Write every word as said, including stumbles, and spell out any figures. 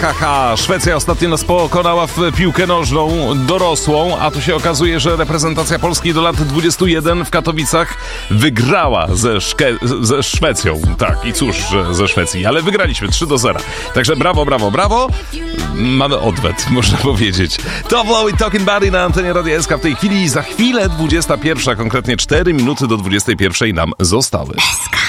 ha, ha. Szwecja ostatnio nas pokonała w piłkę nożną dorosłą, a tu się okazuje, że reprezentacja Polski do lat dwudziestu jeden w Katowicach wygrała ze, Szke- ze Szwecją. Tak, i cóż, że ze Szwecji, ale wygraliśmy trzy do zera. Także brawo, brawo, brawo. Mamy odwet, można powiedzieć. To Flow i Talking Buddy na antenie Radia S K w tej chwili. Za chwilę dwudziesta pierwsza, konkretnie cztery minuty do dwudziestej pierwszej nam zostały. S K.